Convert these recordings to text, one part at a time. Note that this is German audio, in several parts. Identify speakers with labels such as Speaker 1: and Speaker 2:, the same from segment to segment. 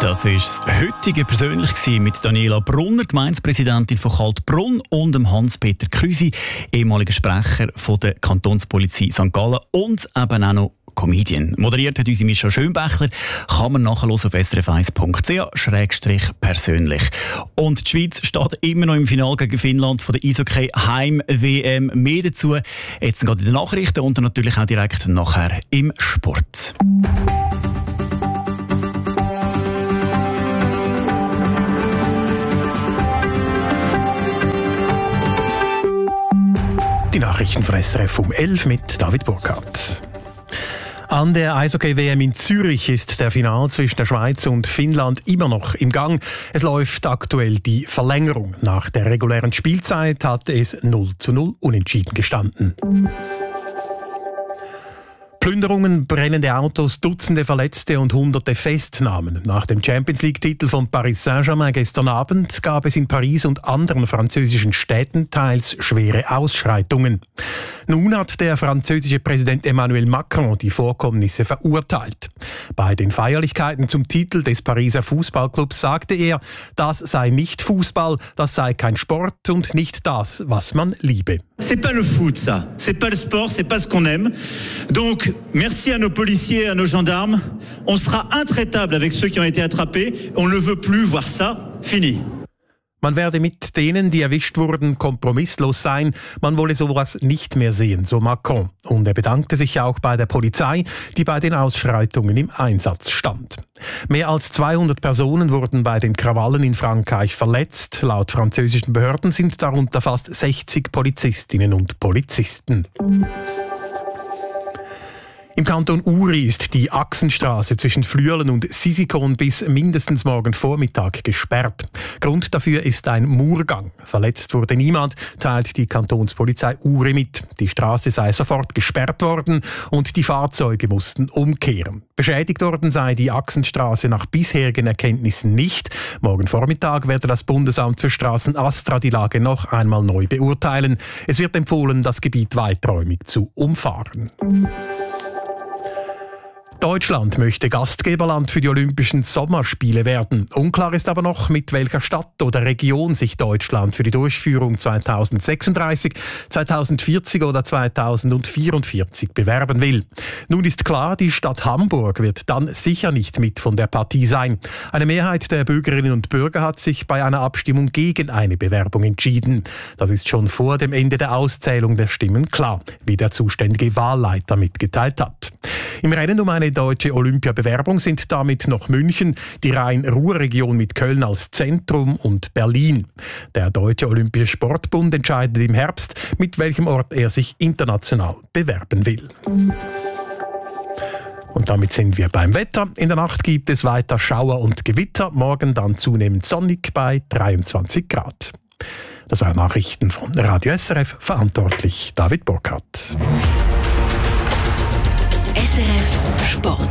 Speaker 1: Das war das heutige persönlich mit Daniela Brunner, Gemeindepräsidentin von Kaltbrunn, und dem Hans-Peter Krüsi, ehemaliger Sprecher von der Kantonspolizei St. Gallen und eben auch noch Comedian. Moderiert hat unsere Mischa Schönbächler. Kann man nachhören auf srf1.ch/persönlich. Und die Schweiz steht immer noch im Finale gegen Finnland von der Eishockey Heim-WM. Mehr dazu jetzt gerade in den Nachrichten und dann natürlich auch direkt nachher im Sport.
Speaker 2: Die Nachrichten von SRF um 11 mit David Burkhardt. An der Eishockey-WM in Zürich ist der Final zwischen der Schweiz und Finnland immer noch im Gang. Es läuft aktuell die Verlängerung. Nach der regulären Spielzeit hat es 0:0 unentschieden gestanden. Plünderungen, brennende Autos, Dutzende Verletzte und Hunderte Festnahmen. Nach dem Champions-League-Titel von Paris Saint-Germain gestern Abend gab es in Paris und anderen französischen Städten teils schwere Ausschreitungen. Nun hat der französische Präsident Emmanuel Macron die Vorkommnisse verurteilt. Bei den Feierlichkeiten zum Titel des Pariser Fußballclubs sagte er, das sei nicht Fußball, das sei kein Sport und nicht das, was man liebe.
Speaker 3: C'est pas le foot, ça. C'est pas le sport, c'est pas ce qu'on aime. Donc, merci à nos policiers et à nos gendarmes. On sera intraitable avec ceux qui ont été attrapés. On ne veut plus voir ça. Fini.
Speaker 2: Man werde mit denen, die erwischt wurden, kompromisslos sein. Man wolle sowas nicht mehr sehen, so Macron. Und er bedankte sich auch bei der Polizei, die bei den Ausschreitungen im Einsatz stand. Mehr als 200 Personen wurden bei den Krawallen in Frankreich verletzt. Laut französischen Behörden sind darunter fast 60 Polizistinnen und Polizisten. Im Kanton Uri ist die Achsenstraße zwischen Flüelen und Sisikon bis mindestens morgen Vormittag gesperrt. Grund dafür ist ein Murgang. Verletzt wurde niemand, teilt die Kantonspolizei Uri mit. Die Straße sei sofort gesperrt worden und die Fahrzeuge mussten umkehren. Beschädigt worden sei die Achsenstraße nach bisherigen Erkenntnissen nicht. Morgen Vormittag werde das Bundesamt für Straßen ASTRA die Lage noch einmal neu beurteilen. Es wird empfohlen, das Gebiet weiträumig zu umfahren. Deutschland möchte Gastgeberland für die Olympischen Sommerspiele werden. Unklar ist aber noch, mit welcher Stadt oder Region sich Deutschland für die Durchführung 2036, 2040 oder 2044 bewerben will. Nun ist klar, die Stadt Hamburg wird dann sicher nicht mit von der Partie sein. Eine Mehrheit der Bürgerinnen und Bürger hat sich bei einer Abstimmung gegen eine Bewerbung entschieden. Das ist schon vor dem Ende der Auszählung der Stimmen klar, wie der zuständige Wahlleiter mitgeteilt hat. Im Rennen um eine deutsche Olympiabewerbung sind damit noch München, die Rhein-Ruhr-Region mit Köln als Zentrum und Berlin. Der Deutsche Olympische Sportbund entscheidet im Herbst, mit welchem Ort er sich international bewerben will. Und damit sind wir beim Wetter. In der Nacht gibt es weiter Schauer und Gewitter, morgen dann zunehmend sonnig bei 23 Grad. Das waren Nachrichten von Radio SRF, verantwortlich David Burkhardt.
Speaker 4: SRF Sport.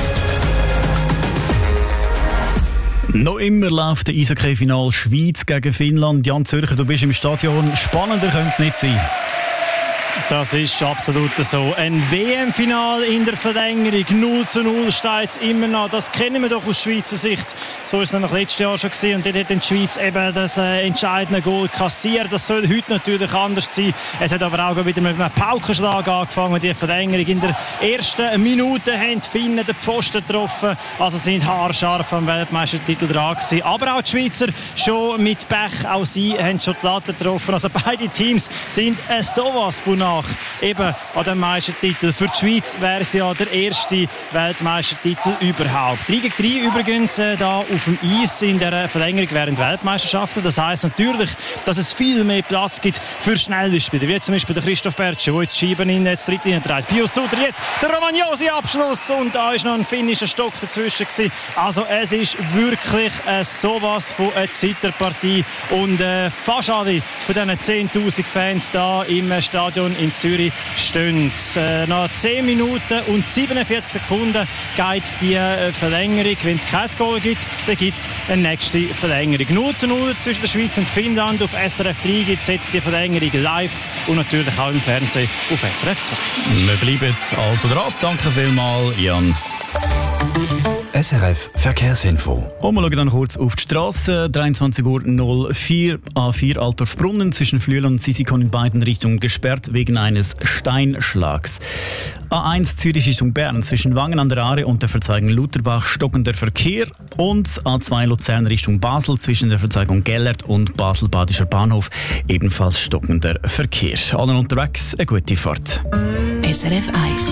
Speaker 1: Noch immer läuft der Eishockey-Final Schweiz gegen Finnland. Jan Zürcher, du bist im Stadion. Spannender könnte es nicht sein.
Speaker 5: Das ist absolut so. Ein WM-Final in der Verlängerung. 0:0 steht es immer noch. Das kennen wir doch aus Schweizer Sicht. So ist es nämlich letztes Jahr schon gewesen. Und dort hat die Schweiz eben das entscheidende Goal kassiert. Das soll heute natürlich anders sein. Es hat aber auch wieder mit einem Paukenschlag angefangen, die Verlängerung. In der ersten Minute haben die Finnen den Pfosten getroffen. Also sind haarscharf am Weltmeistertitel dran gewesen. Aber auch die Schweizer schon mit Pech. Auch sie haben schon die Latte getroffen. Also beide Teams sind sowas von nach eben an dem Meistertitel. Für die Schweiz wäre es ja der erste Weltmeistertitel überhaupt. 3-3 übrigens da auf dem Eis in der Verlängerung während Weltmeisterschaften. Das heisst natürlich, dass es viel mehr Platz gibt für schnelle Spieler, wie zum Beispiel der Christoph Bertschi, der jetzt die Scheiben in die Drittlinie trägt. Pius Suter jetzt, der Romagnosi-Abschluss und da ist noch ein finnischer Stock dazwischen gewesen. Also es ist wirklich sowas von einer Zitterpartie und fast alle von diesen 10'000 Fans da im Stadion in Zürich stehen. Nach 10 Minuten und 47 Sekunden geht die Verlängerung. Wenn es kein Goal gibt, dann gibt es eine nächste Verlängerung. 0:0 zwischen der Schweiz und Finnland. Auf SRF 3 gibt es jetzt die Verlängerung live und natürlich auch im Fernsehen auf SRF 2.
Speaker 1: Wir bleiben also dran. Danke vielmals, Jan.
Speaker 6: SRF Verkehrsinfo.
Speaker 1: Und wir schauen dann kurz auf die Straße. 23:04 Uhr, A4 Altdorf-Brunnen zwischen Flüel und Sisikon in beiden Richtungen gesperrt wegen eines Steinschlags. A1 Zürich Richtung Bern zwischen Wangen an der Aare und der Verzweigung Lutherbach stockender Verkehr. Und A2 Luzern Richtung Basel zwischen der Verzweigung Gellert und Basel-Badischer Bahnhof ebenfalls stockender Verkehr. Allen unterwegs eine gute Fahrt.
Speaker 4: SRF 1.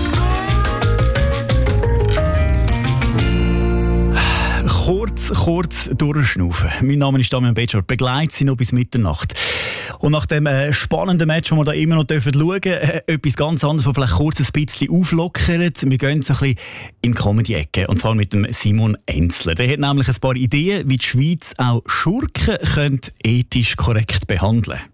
Speaker 1: Kurz durchschnaufen. Mein Name ist Damian Betschor. Begleitet Sie noch bis Mitternacht. Und nach dem spannenden Match, wo wir da immer noch schauen dürfen, etwas ganz anderes, das vielleicht kurz ein bisschen auflockert. Wir gehen so ein bisschen in die Comedy-Ecke. Und zwar mit dem Simon Enzler. Der hat nämlich ein paar Ideen, wie die Schweiz auch Schurken ethisch korrekt behandeln könnte.